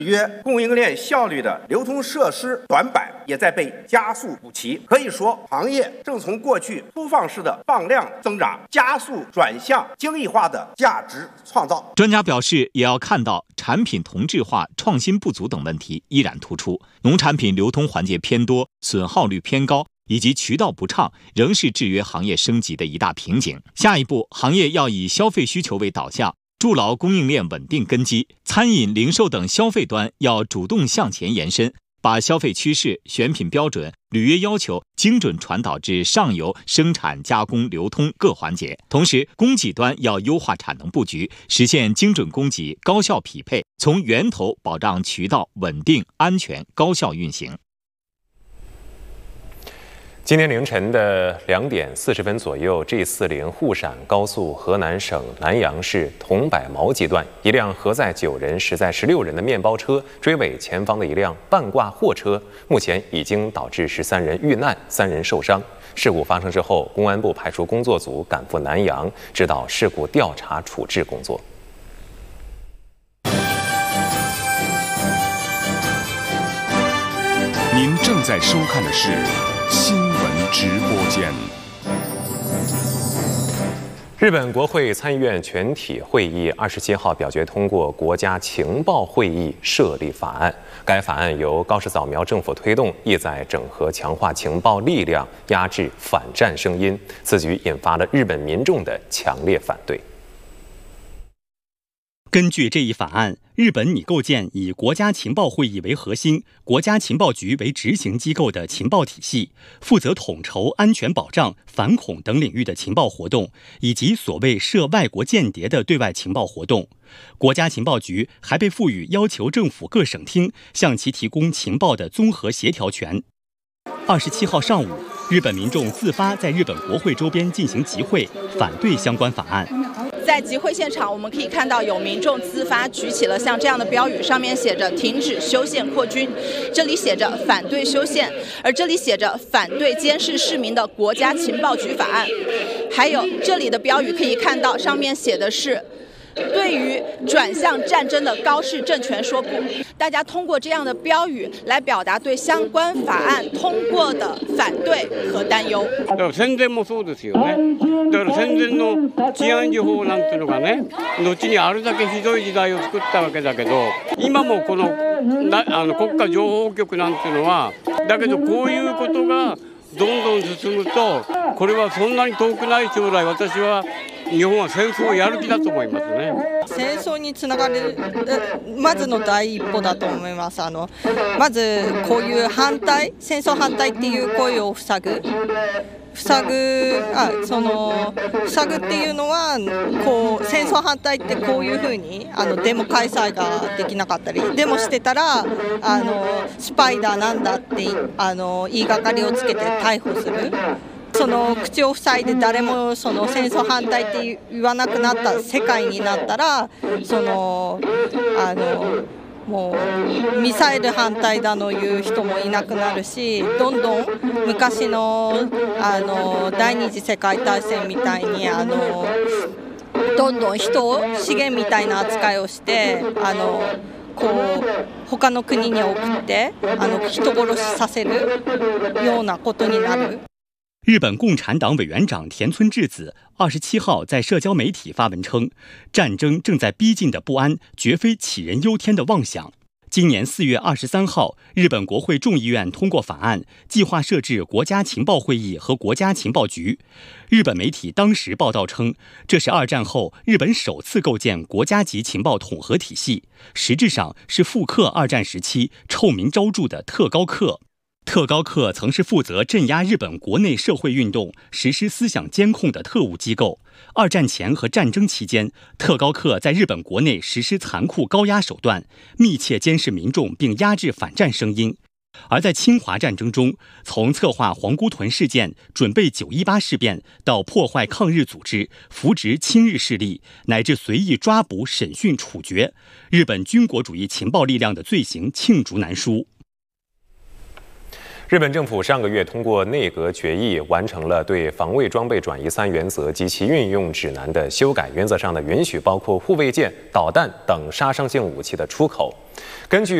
约供应链效率的流通设施短板也在被加速补齐。可以说，行业正从过去粗放式的放量增长，加速转向精益化的价值创造。 专家表示，也要看到产品同质化、创新不足等问题依然突出，农产品流通环节偏多，损耗率偏高，以及渠道不畅，仍是制约行业升级的一大瓶颈。下一步，行业要以消费需求为导向，筑牢供应链稳定根基，餐饮、零售等消费端要主动向前延伸，把消费趋势、选品标准、履约要求精准传导至上游生产、加工、流通各环节。同时，供给端要优化产能布局，实现精准供给、高效匹配，从源头保障渠道稳定、安全、高效运行。 今天凌晨的2点40分左右 ，G40 沪陕高速河南省南阳市桐柏毛集段，一辆荷载9人、实载16人的面包车追尾前方的一辆半挂货车，目前已经导致13人遇难，3人受伤。事故发生之后，公安部派出工作组赶赴南阳，指导事故调查处置工作。 您正在收看的是新闻直播间。 日本国会参议院全体会议27号表决通过国家情报会议设立法案。该法案由高市早苗政府推动，意在整合强化情报力量，压制反战声音。此举引发了日本民众的强烈反对。 根据这一法案，日本拟构建以国家情报会议为核心、国家情报局为执行机构的情报体系，负责统筹安全保障、反恐等领域的情报活动，以及所谓涉外国间谍的对外情报活动。国家情报局还被赋予要求政府各省厅向其提供情报的综合协调权。27号上午，日本民众自发在日本国会周边进行集会，反对相关法案。 在集会现场，我们可以看到有民众自发举起了像这样的标语，上面写着“停止修宪扩军”，这里写着反对修宪，而这里写着反对监视市民的国家情报局法案。还有这里的标语可以看到，上面写的是对于转向战争的高市政权说不。大家通过这样的标语来表達对相关法案通過的反對和擔憂。 だから戦前もそうですよね。だから戦前の治安情報なんていうのがね、後にあれだけひどい時代を作ったわけだけど、今もこの国家情報局なんていうのは、だけどこういうことがどんどん進むと、これはそんなに遠くない将来、私は日本は戦争をやる気だと思いますね。 戦争につながるまずの第一歩だと思います。まずこういう戦争反対っていう声を塞ぐっていうのは、こう戦争反対ってこういうふうにデモ開催ができなかったり、デモしてたらスパイだなんだって言いがかりをつけて逮捕する。その口を塞いで誰もその戦争反対って言わなくなった世界になったら、もうミサイル反対だの言う人もいなくなるし、どんどん昔の第二次世界大戦みたいにどんどん人を資源みたいな扱いをしてこう他の国に送って人殺しさせるようなことになる。 日本共产党委员长田村智子27号在社交媒体发文称，战争正在逼近的不安绝非杞人忧天的妄想。今年4月23号，日本国会众议院通过法案，计划设置国家情报会议和国家情报局。日本媒体当时报道称，这是2战后日本首次构建国家级情报统合体系，实质上是复刻2战时期臭名昭著的特高课。特高课曾是负责镇压日本国内社会运动、实施思想监控的特务机构。2战前和战争期间，特高课在日本国内实施残酷高压手段，密切监视民众并压制反战声音。而在侵华战争中，从策划皇姑屯事件、准备918事变，到破坏抗日组织、扶植亲日势力，乃至随意抓捕、审讯、处决，日本军国主义情报力量的罪行罄竹难书。 日本政府上个月通过内阁决议，完成了对防卫装备转移3原则及其运用指南的修改，原则上呢允许包括护卫舰、导弹等杀伤性武器的出口。根据